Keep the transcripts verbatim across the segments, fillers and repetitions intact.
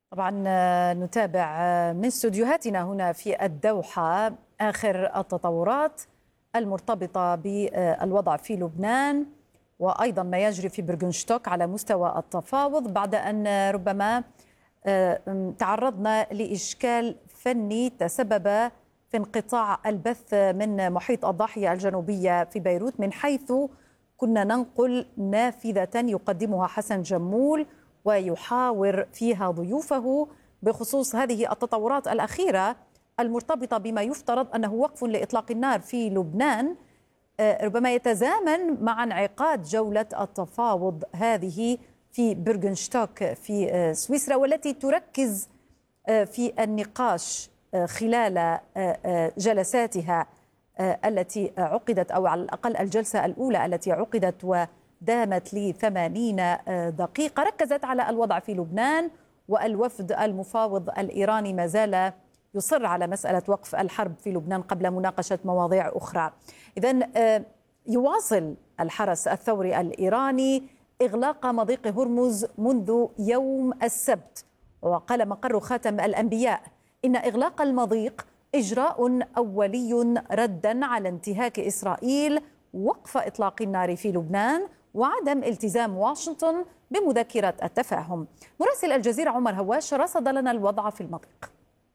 طبعا نتابع من استديوهاتنا هنا في الدوحة آخر التطورات المرتبطة بالوضع في لبنان وأيضا ما يجري في برغنشتوك على مستوى التفاوض، بعد أن ربما تعرضنا لإشكال فني تسبب في انقطاع البث من محيط الضاحية الجنوبية في بيروت، من حيث كنا ننقل نافذة يقدمها حسن جمول ويحاور فيها ضيوفه بخصوص هذه التطورات الأخيرة المرتبطة بما يفترض أنه وقف لإطلاق النار في لبنان، ربما يتزامن مع انعقاد جولة التفاوض هذه في برغنشتوك في سويسرا، والتي تركز في النقاش خلال جلساتها التي عقدت، أو على الأقل الجلسة الأولى التي عقدت ودامت لثمانين دقيقة، ركزت على الوضع في لبنان، والوفد المفاوض الإيراني ما زال يصر على مسألة وقف الحرب في لبنان قبل مناقشة مواضيع أخرى. إذن يواصل الحرس الثوري الإيراني إغلاق مضيق هرمز منذ يوم السبت، وقال مقر خاتم الأنبياء إن إغلاق المضيق إجراء أولي ردا على انتهاك إسرائيل وقف إطلاق النار في لبنان وعدم التزام واشنطن بمذكرة التفاهم. مراسل الجزيرة عمر هواش رصد لنا الوضع في المضيق.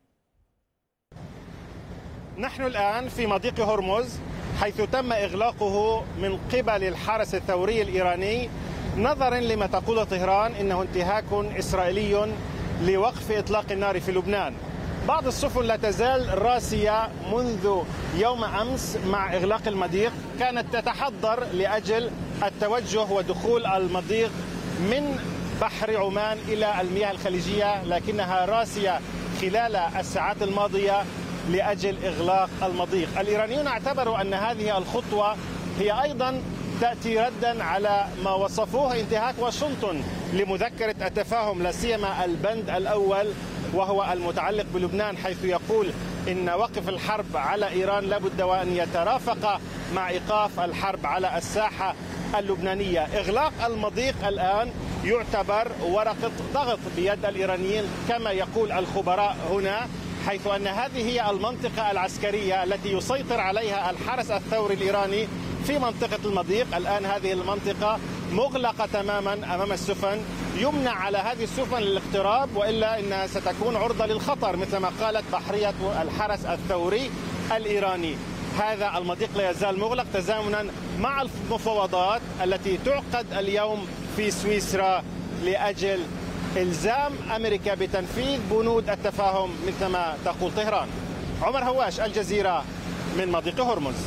نحن الآن في مضيق هرمز، حيث تم إغلاقه من قبل الحرس الثوري الإيراني نظرا لما تقول طهران إنه انتهاك إسرائيلي لوقف إطلاق النار في لبنان. بعض السفن لا تزال راسية منذ يوم أمس مع إغلاق المضيق، كانت تتحضر لأجل التوجه ودخول المضيق من بحر عمان إلى المياه الخليجية، لكنها راسية خلال الساعات الماضية لأجل إغلاق المضيق. الإيرانيون اعتبروا أن هذه الخطوة هي أيضا تأتي ردا على ما وصفوه انتهاك واشنطن لمذكرة التفاهم، لا سيما البند الأول وهو المتعلق بلبنان، حيث يقول إن وقف الحرب على إيران لابد وأن يترافق مع إيقاف الحرب على الساحة اللبنانية. إغلاق المضيق الآن يعتبر ورقة ضغط بيد الإيرانيين كما يقول الخبراء هنا، حيث أن هذه هي المنطقة العسكرية التي يسيطر عليها الحرس الثوري الإيراني في منطقة المضيق. الآن هذه المنطقة مغلقة تماما أمام السفن، يمنع على هذه السفن الاقتراب وإلا إنها ستكون عرضة للخطر مثل ما قالت بحرية الحرس الثوري الإيراني. هذا المضيق لا يزال مغلق تزامنا مع المفاوضات التي تعقد اليوم في سويسرا لأجل إلزام أمريكا بتنفيذ بنود التفاهم مثل ما تقول طهران. عمر هواش، الجزيرة، من مضيق هرمز.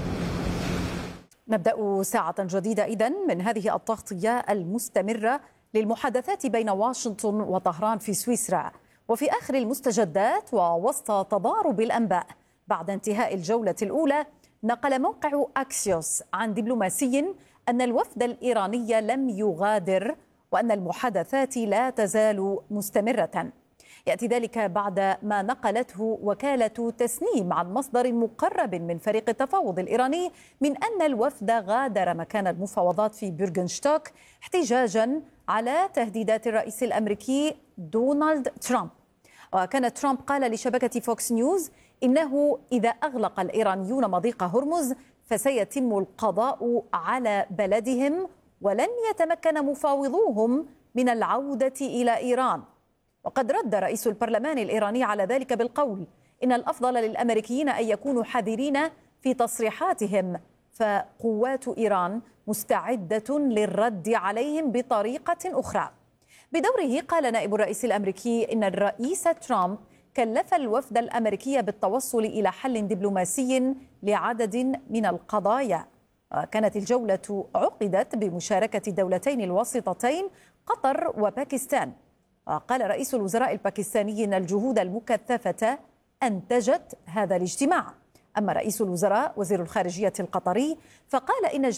نبدأ ساعة جديدة إذن من هذه التغطية المستمرة للمحادثات بين واشنطن وطهران في سويسرا. وفي آخر المستجدات ووسط تضارب الأنباء بعد انتهاء الجولة الأولى، نقل موقع أكسيوس عن دبلوماسي أن الوفد الإيراني لم يغادر وأن المحادثات لا تزال مستمرة. يأتي ذلك بعد ما نقلته وكالة تسنيم عن مصدر مقرب من فريق التفاوض الإيراني من أن الوفد غادر مكان المفاوضات في برغنشتوك احتجاجا على تهديدات الرئيس الأمريكي دونالد ترامب. وكان ترامب قال لشبكة فوكس نيوز إنه إذا أغلق الإيرانيون مضيق هرمز فسيتم القضاء على بلدهم ولن يتمكن مفاوضوهم من العودة إلى إيران. وقد رد رئيس البرلمان الإيراني على ذلك بالقول إن الأفضل للأمريكيين أن يكونوا حذرين في تصريحاتهم، فقوات إيران مستعدة للرد عليهم بطريقة أخرى. بدوره قال نائب الرئيس الأمريكي إن الرئيس ترامب كلف الوفد الأمريكي بالتوصل إلى حل دبلوماسي لعدد من القضايا. كانت الجولة عقدت بمشاركة الدولتين الوسيطتين قطر وباكستان. وقال رئيس الوزراء الباكستاني إن الجهود المكثفة أنتجت هذا الاجتماع. أما رئيس الوزراء وزير الخارجية القطري فقال إن